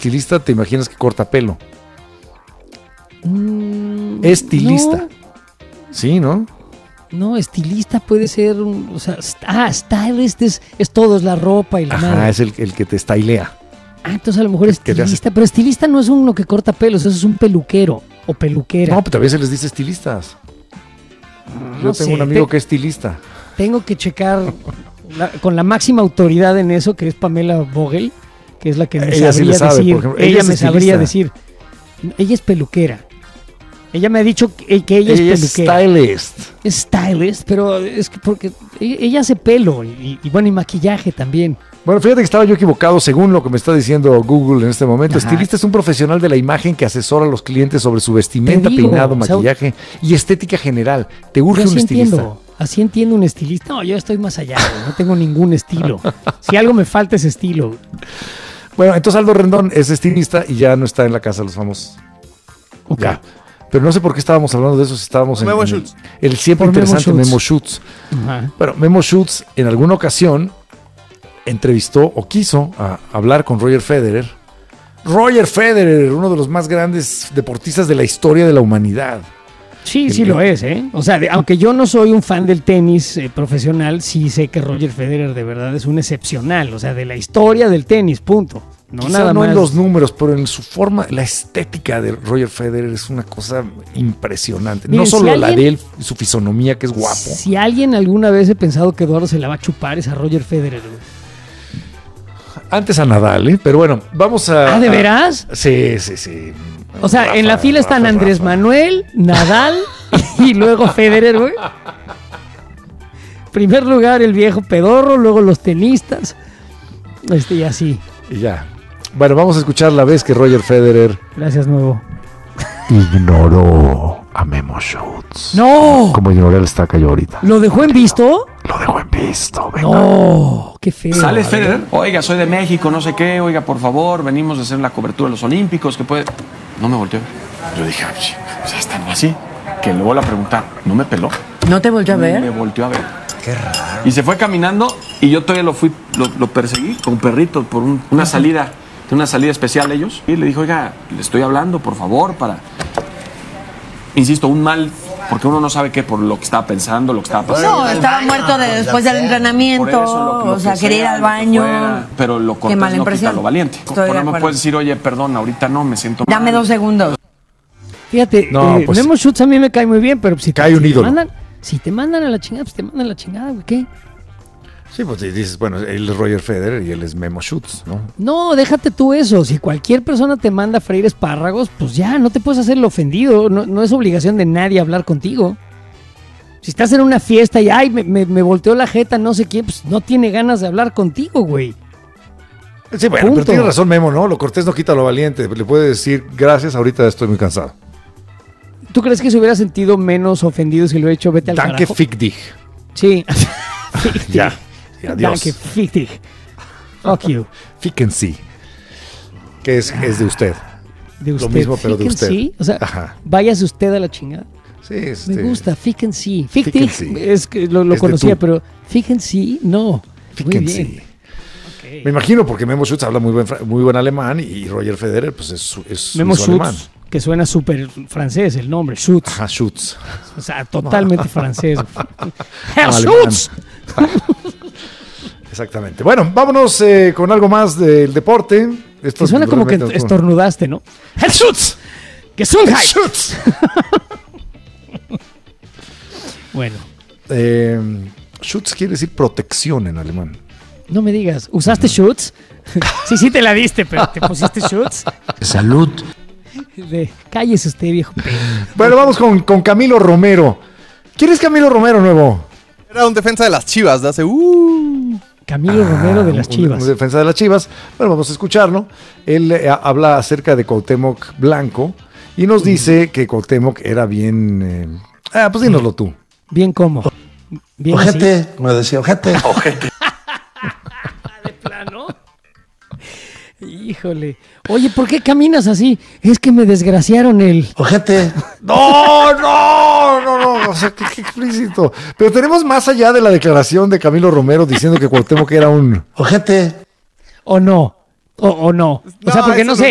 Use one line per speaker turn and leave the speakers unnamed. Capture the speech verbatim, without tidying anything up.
estilista te imaginas que corta pelo.
Mm,
Estilista.
No,
Sí, ¿no?
no, estilista puede ser, un, o sea, st- ah, stylist es, es todo, es la ropa y la
Ajá,
madre.
es el, el que te stylea.
Ah, entonces a lo mejor
que te hace-
estilista, pero estilista no es uno que corta pelos, eso es un peluquero o peluquera.
No, pero también se les dice estilistas. Yo
No
tengo
sé,
un amigo
te-
que es estilista.
Tengo que checar la- con la máxima autoridad en eso, que es Pamela Vogel, que es la que me
Ella sí
sabría
le sabe,
decir.
por ejemplo,
ella
ella es
me sabría
estilista.
decir. Ella es peluquera. Ella me ha dicho que, que ella,
Ella
es
es
peluquera.
stylist.
Es stylist, pero es que porque ella, ella hace pelo y, y bueno, y maquillaje también.
Bueno, fíjate que estaba yo equivocado según lo que me está diciendo Google en este momento.
Ajá.
Estilista es un profesional de la imagen que asesora a los clientes sobre su vestimenta,
Te digo,
peinado,
o sea,
maquillaje y estética general. Te urge
Yo
un
así
estilista.
entiendo, así entiendo un estilista. No, yo estoy más allá, güey, no tengo ningún estilo. Si algo me falta es estilo.
Bueno, entonces Aldo Rendón es estilista y ya no está en la casa de los famosos.
Ok.
Ya. Pero no sé por qué estábamos hablando de eso, si estábamos en,
Memo
en el,
Schutz.
el siempre
Por Memo
interesante
Schutz.
Memo Schutz.
Ajá.
Bueno, Memo Schutz en alguna ocasión entrevistó o quiso a, hablar con Roger Federer. Roger Federer, uno de los más grandes deportistas de la historia de la humanidad.
Sí, sí lo es, ¿eh? O sea, de- aunque yo no soy un fan del tenis eh, profesional, sí sé que Roger Federer de verdad es un excepcional. O sea, de la historia del tenis, punto. No
Quizá
nada
no
más.
en los números, pero en su forma, la estética de Roger Federer es una cosa impresionante.
Miren,
no solo
si
la
alguien-
de él y su fisonomía, que es guapo.
Si alguien alguna vez he pensado que Eduardo se la va a chupar es a Roger Federer, güey.
Antes a Nadal, ¿eh? Pero bueno, vamos a...
¿Ah, de
a-
veras?
Sí, sí, sí.
O sea,
Rafa,
en la fila están
Rafa,
Andrés
Rafa.
Manuel, Nadal y luego Federer, güey. Primer lugar el viejo pedorro, luego los tenistas. Este y así.
Y ya. Bueno, vamos a escuchar la vez que Roger Federer
Gracias, nuevo.
ignoró a Memo Schutz.
¡No!
Como ignoré el estaca yo ahorita.
¿Lo dejó en visto?
Lo dejó en visto, venga.
¡No! ¡Qué feo!
¿Sales,
A ver.
Federer? Oiga, soy de México, no sé qué. Oiga, por favor, venimos de hacer la cobertura de los Olímpicos, que puede... No me volteó. Yo dije, "Ay, sí, o sea, estando así. Que luego la pregunta, ¿no me peló?
¿No te volvió a
Me
ver?
volteó a ver. Qué raro. Y se fue caminando y yo todavía lo fui, lo, lo perseguí con perrito por un- una salida, una salida especial ellos. Y le dijo, oiga, le estoy hablando, por favor, para... Insisto, un mal, porque uno no sabe qué, por lo que estaba pensando, lo que estaba pasando.
No, estaba muerto de- después del
Por
entrenamiento,
eso, lo- lo
o sea,
que
quería ir
sea,
al
lo que
baño.
fuera, pero lo
Qué
cortés
mala
no quita
impresión.
lo valiente.
Estoy
Por
de
no me
acuerdo.
puedes decir, oye, perdón, ahorita no, me siento mal.
Dame dos segundos.
Fíjate,
No,
eh,
pues-
Memo Schutz a mí me cae muy bien, pero si,
Cae
te,
un
si, te
ídolo.
mandan, si te mandan a la chingada, pues te mandan a la chingada, güey. ¿Qué?
Sí, pues dices, bueno, él es Roger Federer y él es Memo Schutz, ¿no?
No, déjate tú eso. Si cualquier persona te manda a freír espárragos, pues ya, no te puedes hacer el ofendido. No, no es obligación de nadie hablar contigo. Si estás en una fiesta y, ay, me, me, me volteó la jeta, no sé quién, pues no tiene ganas de hablar contigo, güey.
Sí, bueno,
Punto.
pero tiene razón Memo, ¿no? Lo cortés no quita lo valiente. Le puede decir, gracias, ahorita estoy muy cansado.
¿Tú crees que se hubiera sentido menos ofendido si lo he hecho? Vete al
Danke,
carajo.
fick dich.
Sí. Fick dich.
Ya. Y adiós.
Danke, fick dich. Fuck you.
Ficken sí. Que es, es de usted.
De usted.
Lo mismo, pero de
Ficken
usted.
sí. O sea,
Ajá.
váyase usted a la chingada.
Sí, este,
Me gusta, ficken sí. Fick
Ficken
dich
sí.
es que lo, lo
Es de
conocía,
tú.
pero ficken sí, no.
Ficken
Muy bien.
sí. Me imagino porque Memo Schutz habla muy buen, fra- muy buen alemán y Roger Federer pues es, su- es
Memo
suizo alemán.
Schutz, que suena súper francés el nombre, Schutz.
Ajá, Schutz.
O sea, totalmente francés. Herr
No,
Schutz.
Exactamente. Bueno, vámonos eh, con algo más del deporte. Esto
Que suena como que
realmente-
estornudaste, ¿no? Herr Schutz. Gesundheit.
Schutz.
Bueno,
Eh, Schutz quiere decir protección en alemán.
no me digas, ¿usaste Schutz? Sí, sí te la diste, pero te pusiste Schutz.
Salud.
De, cállese usted, viejo. pe-
Bueno, vamos con, con Camilo Romero. ¿Quién es Camilo Romero nuevo?
Era un defensa de las Chivas de hace... Uh,
Camilo Romero de las
Un-
Chivas.
Un defensa de las Chivas. Bueno, vamos a escucharlo. Él eh, habla acerca de Cuauhtémoc Blanco y nos dice que Cuauhtémoc era bien... eh, ah, pues dínoslo tú.
Bien como. Bien así.
Ojete, como decía, ojete.
De plano. Híjole. Oye, ¿por qué caminas así? Es que me desgraciaron el...
Ojete.
No, no, no, no, o sea, qué, qué explícito. Pero tenemos más allá de la declaración de Camilo Romero diciendo que Cuauhtémoc era un...
Ojete.
¿O no? ¿O, o no? O sea,
No,
porque
eso
no
no-
sé.